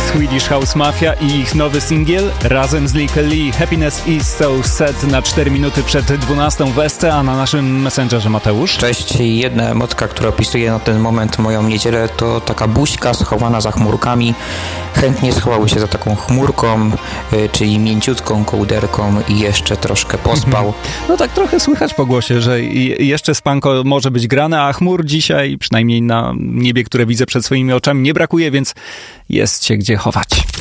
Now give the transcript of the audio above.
Swedish House Mafia i ich nowy singiel razem z Lee Kelly Happiness is so sad na 4 minuty przed 12 w Esce, a na naszym Messengerze Mateusz. Cześć, jedna emotka, która opisuje na ten moment moją niedzielę, to taka buźka schowana za chmurkami. Chętnie schowały się za taką chmurką, czyli mięciutką kołderką i jeszcze troszkę pospał. No tak trochę słychać po głosie, że jeszcze spanko może być grane, a chmur dzisiaj, przynajmniej na niebie, które widzę przed swoimi oczami, nie brakuje, więc jest się gdzie chować.